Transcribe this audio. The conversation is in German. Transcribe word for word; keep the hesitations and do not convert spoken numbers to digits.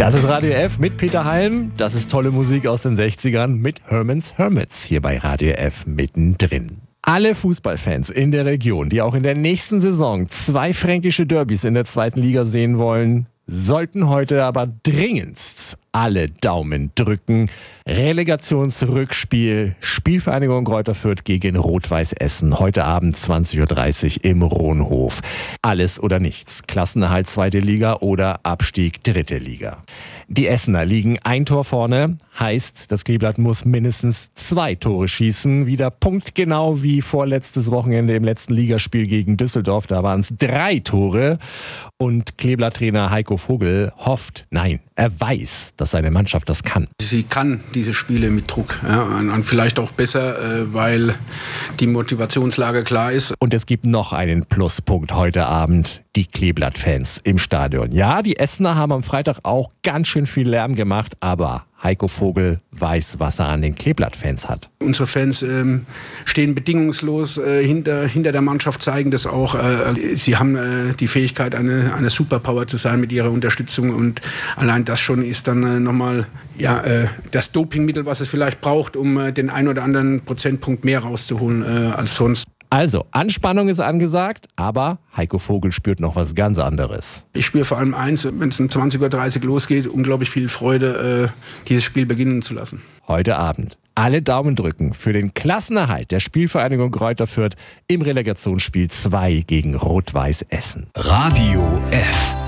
Das ist Radio F mit Peter Halm. Das ist tolle Musik aus den sechzigern mit Herman's Hermits hier bei Radio F mittendrin. Alle Fußballfans in der Region, die auch in der nächsten Saison zwei fränkische Derbys in der zweiten Liga sehen wollen, sollten heute aber dringendst alle Daumen drücken. Relegationsrückspiel, Spielvereinigung Greuther Fürth gegen Rot-Weiß Essen. Heute Abend zwanzig Uhr dreißig im Rohnhof. Alles oder nichts. Klassenerhalt zweite Liga oder Abstieg dritte Liga. Die Essener liegen ein Tor vorne. Heißt, das Kleeblatt muss mindestens zwei Tore schießen. Wieder punktgenau wie vorletztes Wochenende im letzten Ligaspiel gegen Düsseldorf. Da waren es drei Tore. Und Kleeblatt-Trainer Heiko Vogel hofft, nein, er weiß, dass seine Mannschaft das kann. Sie kann diese Spiele mit Druck. Ja, und vielleicht auch besser, äh, weil die Motivationslage klar ist. Und es gibt noch einen Pluspunkt heute Abend. Die Kleeblatt-Fans im Stadion. Ja, die Essener haben am Freitag auch ganz schön viel Lärm gemacht, aber Heiko Vogel weiß, was er an den Kleeblatt-Fans hat. Unsere Fans ähm, stehen bedingungslos äh, hinter, hinter der Mannschaft, zeigen das auch. Äh, sie haben äh, die Fähigkeit, eine, eine Superpower zu sein mit ihrer Unterstützung. Und allein das schon ist dann äh, nochmal ja, äh, das Dopingmittel, was es vielleicht braucht, um äh, den ein oder anderen Prozentpunkt mehr rauszuholen äh, als sonst. Also, Anspannung ist angesagt, aber Heiko Vogel spürt noch was ganz anderes. Ich spüre vor allem eins, wenn es um zwanzig Uhr dreißig losgeht, unglaublich viel Freude, äh, dieses Spiel beginnen zu lassen. Heute Abend alle Daumen drücken für den Klassenerhalt der Spielvereinigung Greuther Fürth im Relegationsspiel zwei gegen Rot-Weiß Essen. Radio F.